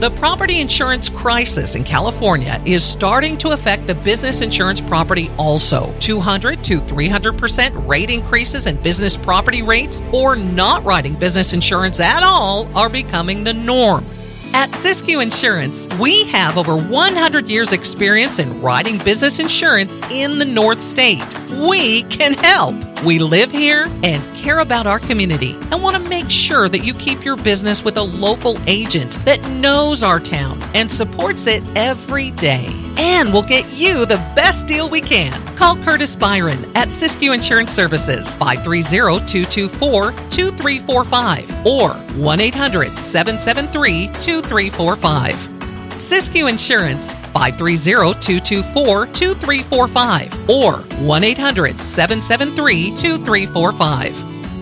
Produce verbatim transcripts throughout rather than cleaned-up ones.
The property insurance crisis in California is starting to affect the business insurance property also. two hundred to three hundred percent rate increases in business property rates or not writing business insurance at all are becoming the norm. At Siskiyou Insurance, we have over one hundred years experience in writing business insurance in the North State. We can help. We live here and care about our community and want to make sure that you keep your business with a local agent that knows our town and supports it every day. And we'll get you the best deal we can. Call Curtis Byron at Siskiyou Insurance Services, five three zero, two two four, two three four five or one eight hundred, seven seven three, two three four five. Siskiyou Insurance, five three zero, two two four, two three four five or one eight hundred, seven seven three, two three four five.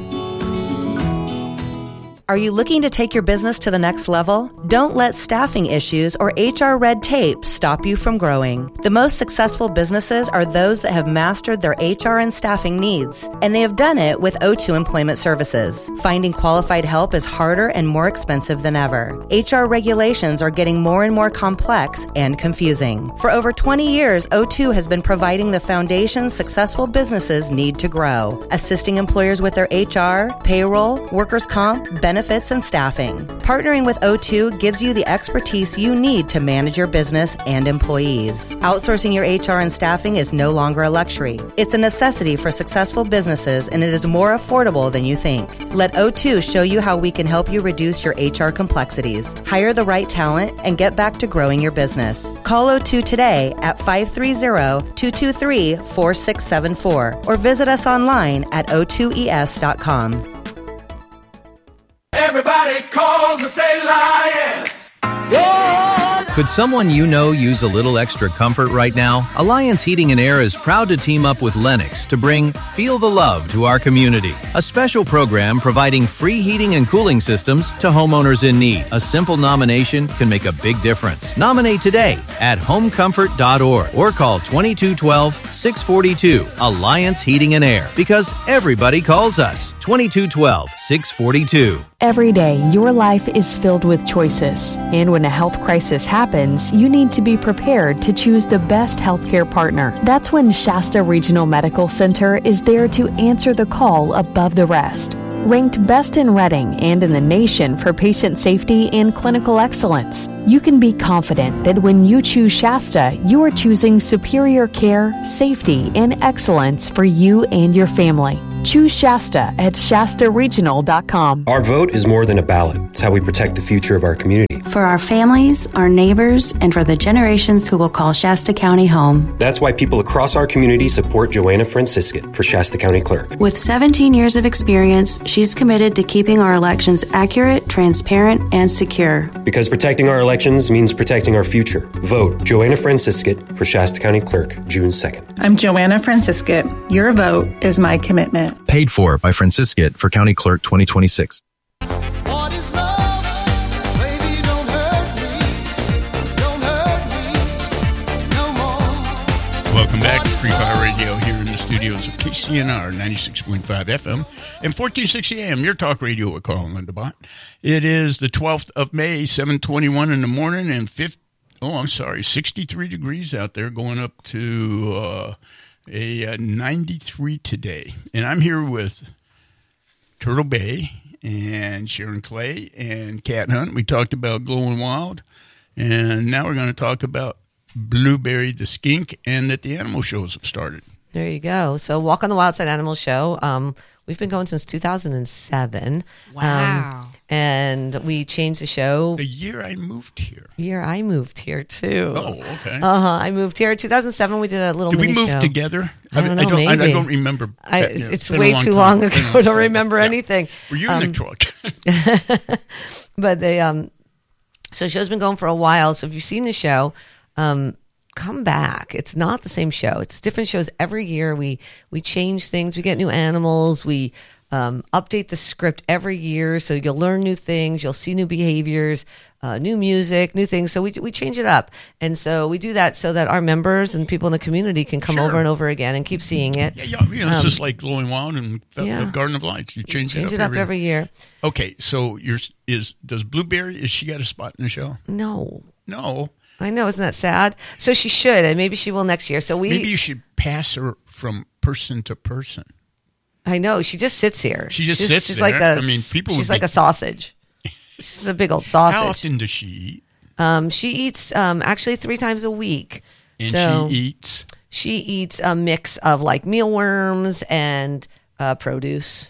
Are you looking to take your business to the next level? Don't let staffing issues or H R red tape stop you from growing. The most successful businesses are those that have mastered their H R and staffing needs, and they have done it with O two Employment Services. Finding qualified help is harder and more expensive than ever. H R regulations are getting more and more complex and confusing. For over twenty years, O two has been providing the foundation successful businesses need to grow, assisting employers with their H R, payroll, workers' comp, benefits, and staffing. Partnering with O two gives you the expertise you need to manage your business and employees. Outsourcing your H R and staffing is no longer a luxury. It's a necessity for successful businesses, and it is more affordable than you think. Let O two show you how we can help you reduce your H R complexities, hire the right talent, and get back to growing your business. Call O two today at five three zero, two two three, four six seven four or visit us online at o two e s dot com. Everybody calls and say Lions. Could someone you know use a little extra comfort right now? Alliance Heating and Air is proud to team up with Lennox to bring Feel the Love to our community, a special program providing free heating and cooling systems to homeowners in need. A simple nomination can make a big difference. Nominate today at home comfort dot org or call twenty-two twelve, six forty-two. Alliance Heating and Air, because everybody calls us. twenty-two twelve, six forty-two. Every day, your life is filled with choices. And when a health crisis happens, you need to be prepared to choose the best healthcare partner. That's when Shasta Regional Medical Center is there to answer the call above the rest. Ranked best in Redding and in the nation for patient safety and clinical excellence, you can be confident that when you choose Shasta, you are choosing superior care, safety, and excellence for you and your family. Choose Shasta at shasta regional dot com. Our vote is more than a ballot. It's how we protect the future of our community. For our families, our neighbors, and for the generations who will call Shasta County home. That's why people across our community support Joanna Franciscat for Shasta County Clerk. With seventeen years of experience, she's committed to keeping our elections accurate, transparent, and secure. Because protecting our elections means protecting our future. Vote Joanna Franciscat for Shasta County Clerk, June second. I'm Joanna Franciscat. Your vote is my commitment. Paid for by Franciscat for County Clerk twenty twenty-six. Welcome back to Free Fire Radio here in the studios of K C N R ninety-six point five F M and fourteen sixty A M, your talk radio with Carl Lindenbach. It is the twelfth of May, seven twenty-one in the morning, and fifty, oh, I'm sorry, sixty-three degrees out there, going up to uh, a uh, ninety-three today. And I'm here with Turtle Bay and Sharon Clay and Cat Hunt. We talked about Glowing Wild, and now we're going to talk about Blueberry the Skink, and that the animal shows have started. There you go. So Walk on the Wild Side Animal Show. Um, we've been going since two thousand seven. Wow. Um, and we changed the show. The year I moved here. Year I moved here, too. Oh, okay. Uh-huh. I moved here in two thousand seven. We did a little Did mini we move show. together? I don't know, I don't, maybe. I don't remember. I, that, yeah, it's it's way long too time. long ago to time. remember Yeah. anything. Were you um, in the truck? But they, um, so the show's been going for a while. So if you've seen the show, um, come back. It's not the same show. It's different shows every year. We we change things. We get new animals. We um, update the script every year, so you'll learn new things, you'll see new behaviors, uh, new music, new things. So we we change it up, and so we do that so that our members and people in the community can come Sure. over and over again and keep seeing it. Yeah, yeah, you know, it's Um, just like Glowing Wild and Fe- yeah. Garden of Lights. You change, change it up, it up every, every year. Okay, so yours is does Blueberry? Is she got a spot in the show? No, No. I know, isn't that sad? So she should, and maybe she will next year. So we Maybe you should pass her from person to person. I know. She just sits here. She just she's, sits she's there. Like a, I mean, people She's would like be- a sausage. She's a big old sausage. How often does she eat? Um, she eats um, actually three times a week. And So she eats. She eats a mix of like mealworms and uh, produce.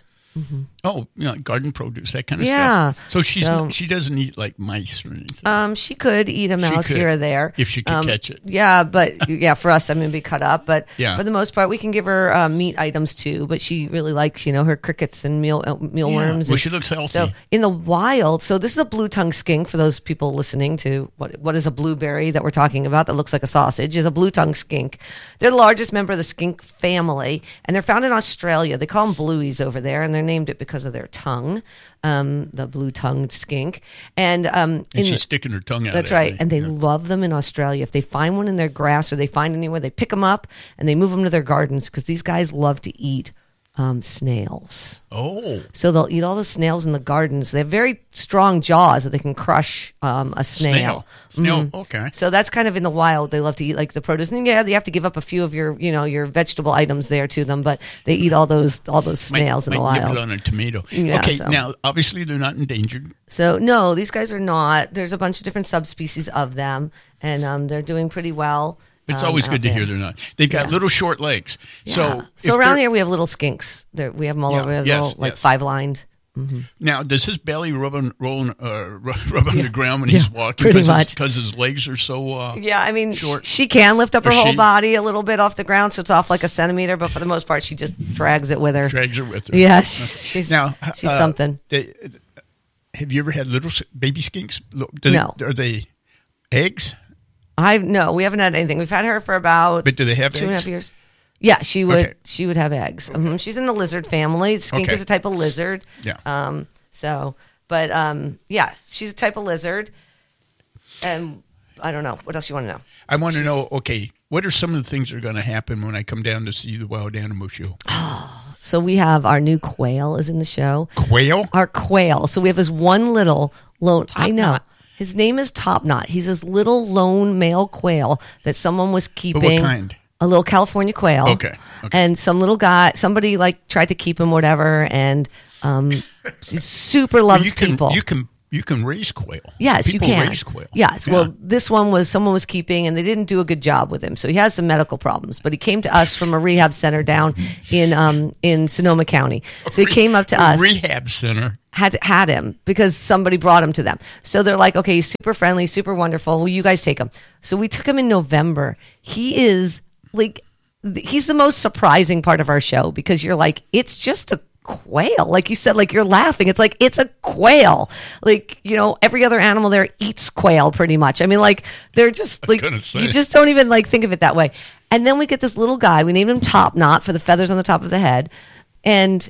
Oh, you know, garden produce, that kind of Yeah. stuff. So she's So- she doesn't eat like mice or anything. Um, she could eat a She mouse could, here or there if she could Um, catch it. Yeah, but yeah, for us, I'm gonna be cut up. But Yeah. for the most part, we can give her uh, meat items too. But she really likes, you know, her crickets and meal uh, mealworms. Well, and- she looks healthy. So in the wild, so this is a blue tongue skink for those people listening to what what is a blueberry that we're talking about that looks like a sausage is a blue tongue skink. They're the largest member of the skink family, and they're found in Australia. They call them blueies over there, and they're named it because of their tongue, um, the blue-tongued skink. And um, and in she's the- sticking her tongue out. that's at right. me. And they Yeah. love them in Australia. If they find one in their grass or they find anywhere, they pick them up and they move them to their gardens because these guys love to eat um, snails. Oh. So they'll eat all the snails in the gardens. They have very strong jaws that they can crush um, a snail. Snail. Snail, Mhm. okay. So that's kind of in the wild. They love to eat like the produce. And yeah, you have to give up a few of your, you know, your vegetable items there to them, but they eat all those all those snails might, in the might wild. nibble on a tomato. Yeah, okay, so- now obviously they're not endangered. So no, these guys are not. There's a bunch of different subspecies of them, and um, they're doing pretty well. It's um, always out good to there. hear they're not. They've got Yeah. little short legs. Yeah. So So if around they're- here we have little skinks. There we have them all Yeah, over. They're yes, little, like yes. five lined. Now, does his belly rub on, roll, uh, rub on the ground when Yeah, he's walking? pretty Cause much. Because his legs are so. Uh, Yeah, I mean, Short. she can lift up her Or whole she- body a little bit off the ground, so it's off like a centimeter. But for the most part, she just drags it with her. Drags her with her. Yeah, she's she's, Now, she's uh, something. They, have you ever had little s- baby skinks? Look, do No. They, are they eggs? I no, we haven't had anything. We've had her for about But do they have two and a eggs? half years. Yeah, she would. Okay. She would have eggs. Mhm. She's in the lizard family. Skink Okay. is a type of lizard. Yeah. Um. So, but um. Yeah, she's a type of lizard. And I don't know what else you want to know. I want to know, okay, what are some of the things that are going to happen when I come down to see the Wild Animal Show? So we have our new quail is in the show. Quail? Our quail. So we have this one little lone. I know. His name is Top Knot. He's this little lone male quail that someone was keeping. kind? A little California quail. Okay, okay. And some little guy, somebody like tried to keep him, whatever, and um, he super Well, loves you can, people. You can you can raise quail. Yes, People you can. raise quail. Yes. Yeah. Well, this one was someone was keeping, and they didn't do a good job with him. So he has some medical problems. But he came to us from a rehab center down in um in Sonoma County. So he came up to A us. rehab center. Had had him because somebody brought him to them. So they're like, okay, he's super friendly, super wonderful. Will you guys take him? So we took him in November. He is like, th- he's the most surprising part of our show because you're like, it's just a quail. Like you said, like you're laughing. It's like, it's a quail. Like, you know, every other animal there eats quail pretty much. I mean, like they're just like, gonna say. you just don't even like think of it that way. And then we get this little guy. We named him Top Knot for the feathers on the top of the head. And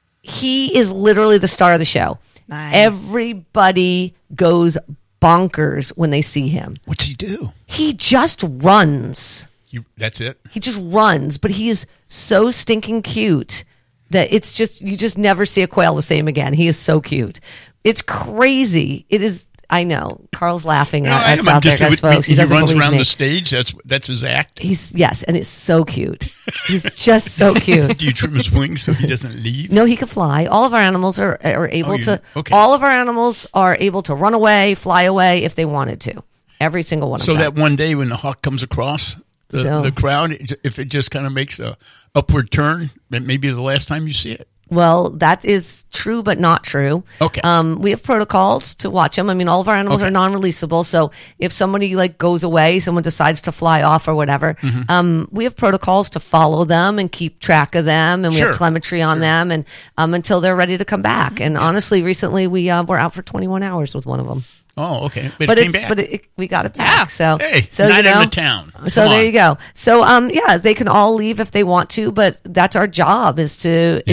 he is literally the star of the show. Nice. Everybody goes bonkers when they see him. What's he do? He just runs. You, that's it? He just runs, but he is so stinking cute that it's just, you just never see a quail the same again. He is so cute. It's crazy. It is, I know. Carl's laughing No, at I us am. out I'm just, there, guys, folks. he, He doesn't runs believe around me. the stage. That's that's his act. He's, yes, and it's so cute. He's just so cute. Do you trim his wings so he doesn't leave? No, he can fly. All of our animals are are able Oh, you- to. okay. All of our animals are able to run away, fly away if they wanted to. Every single one So of them. that one day when the hawk comes across the, So- the crowd, it- if it just kind of makes a upward turn, that may be the last time you see it. Well, that is true, but not true. Okay. Um, we have protocols to watch them. I mean, all of our animals Okay. are non-releasable. So if somebody like goes away, someone decides to fly off or whatever, Mm-hmm. um, we have protocols to follow them and keep track of them, and we Sure. have telemetry on them, and um, until they're ready to come back. And honestly, recently we uh, were out for twenty-one hours with one of them. Oh, okay. But, But it came it's back. but it, it- we got it back. So Hey, so not you know, in the town. So Come there on. you go. So um yeah, they can all leave if they want to, but that's our job is to is Yeah. to give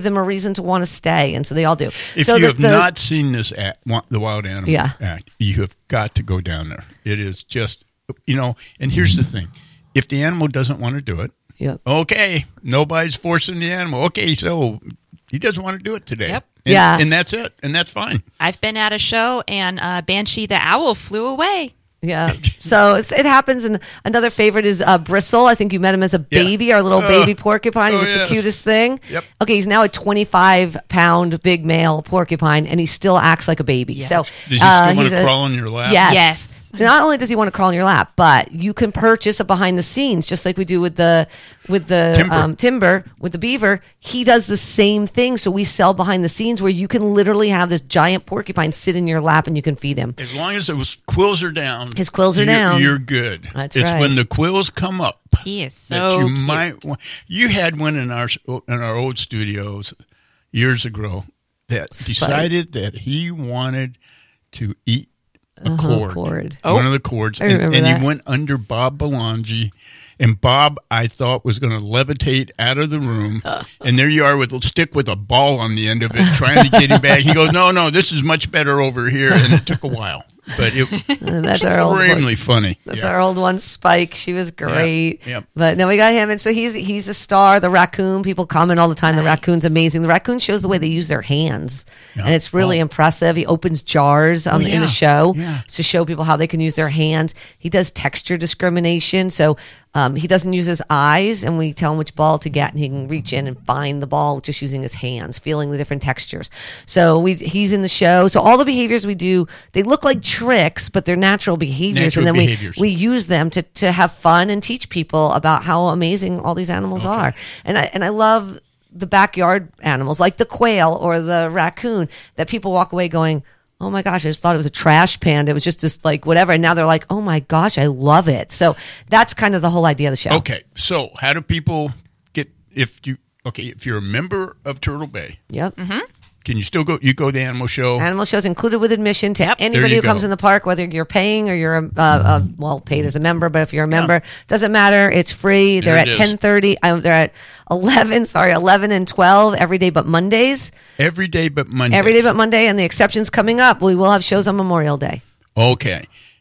them a reason to want to stay, and so they all do. If so you the, have the, not seen this act, the Wild Animal Yeah. Act, you have got to go down there. It is just, you know, and here's the thing. If the animal doesn't want to do it, Yep. okay, nobody's forcing the animal. Okay, so he doesn't want to do it today. Yep. And, Yeah. And that's it, and that's fine. I've been at a show, and uh, Banshee the owl flew away. Yeah. So it's, it happens. And another favorite is uh, Bristle. I think you met him as a baby, Yeah. our little Uh, baby porcupine. He oh, was yes. the cutest thing. Yep. Okay, he's now a twenty-five pound big male porcupine, and he still acts like a baby. Yeah. So Does he uh, still want he's to a- crawl on your lap? Yes. Yes. Not only does he want to crawl in your lap, but you can purchase a behind the scenes, just like we do with the with the Timber. Um, timber with the beaver. He does the same thing. So we sell behind the scenes where you can literally have this giant porcupine sit in your lap and you can feed him. As long as those quills are down. His quills are you're, down. You're good. That's it's right. when the quills come up. He is so that you cute. might want. You had one in our in our old studios years ago that Spike. decided that he wanted to eat a Uh-huh, cord, cord. one of the cords, I and, remember and that. he went under Bob Belangi, and Bob I thought was going to levitate out of the room, and there you are with a stick with a ball on the end of it, trying to get him back. He goes, "No, no, this is much better over here," and it took a while, but it And that's was our old extremely one. funny. That's Yeah. our old one, Spike. She was great. Yep. But no, we got him, and so he's he's a star. The raccoon, people comment all the time. The raccoon's amazing. The raccoon shows the way they use their hands, Yeah. and it's really Oh. impressive. He opens jars on Oh, the, in yeah. the show Yeah. to show people how they can use their hands. He does texture discrimination, so um, he doesn't use his eyes, and we tell him which ball to get, and he can reach in and find the ball just using his hands, feeling the different textures. So we he's in the show. So all the behaviors we do, they look like tricks, but they're natural behaviors, Natural and then behaviors. we we use them to to have fun and teach people about how amazing all these animals are. And I and I love the backyard animals like the quail or the raccoon that people walk away going, "Oh my gosh, I just thought it was a trash panda. It was just this like whatever." And now they're like, "Oh my gosh, I love it." So that's kind of the whole idea of the show. Okay, so how do people get if you okay if you're a member of Turtle Bay? Yep. Mm-hmm. Can you still go? You go to the animal show. Animal shows included with admission to Yep. There anybody you who comes go. in the park, whether you're paying or you're a, uh, uh, well paid as a member. But if you're a member, doesn't matter. It's free. There They're it at is. ten thirty. Uh, they're at eleven. Sorry, eleven and twelve every day, but Mondays. Every day but Monday. Every day but Monday, and the exceptions coming up. We will have shows on Memorial Day. Okay,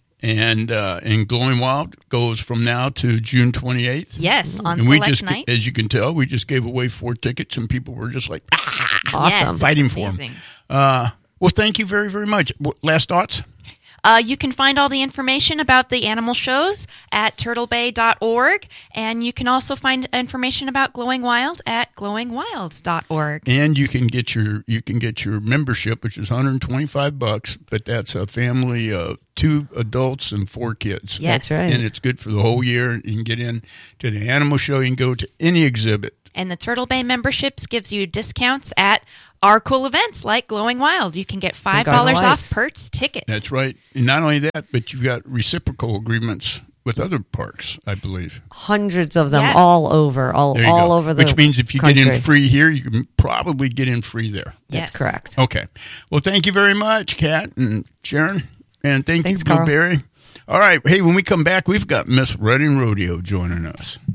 and uh, and Glowing Wild goes from now to June twenty-eighth. Yes, on and we select just, nights. as you can tell, we just gave away four tickets, and people were just like, ah, Awesome. Yes, fighting it's for them. amazing. Uh, well, thank you very, very much. What- Last thoughts? Uh, you can find all the information about the animal shows at turtle bay dot org, and you can also find information about Glowing Wild at glowing wild dot org. And you can get your you can get your membership, which is one hundred twenty-five bucks, but that's a family of two adults and four kids. Yes. That's right. And it's good for the whole year. You can get in to the animal show. You can go to any exhibit. And the Turtle Bay memberships gives you discounts at our cool events like Glowing Wild. You can get five dollars Garden off Lights. per ticket. That's right. And not only that, but you've got reciprocal agreements with other parks, I believe. Hundreds of them Yes. all over, all There you all go. over the Which means if you country. get in free here, you can probably get in free there. That's Yes. correct. Okay. Well, thank you very much, Kat and Sharon. And thank Thanks, you, Carl. Blueberry. All right. Hey, when we come back, we've got Miss Redding Rodeo joining us.